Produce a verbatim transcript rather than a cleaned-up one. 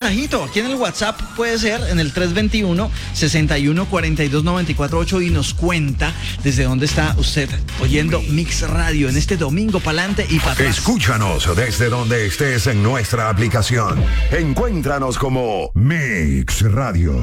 mensajito. Aquí en el WhatsApp puede ser en el tres veintiuno, sesenta y uno, cuarenta y dos, noventa y cuatro ocho y nos cuenta desde dónde está usted oyendo Mix Radio en este domingo pa'lante y para atrás. Escúchanos desde donde estés en nuestra aplicación. Encuéntranos como Mix Radio.